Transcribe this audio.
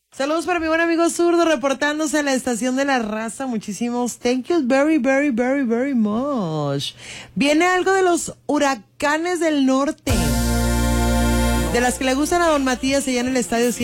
Saludos para mi buen amigo Zurdo, reportándose a la estación de La Raza. Muchísimos thank you very, very, very, very much. Viene algo de los huracanes del norte, de las que le gustan a don Matías allá en el estadio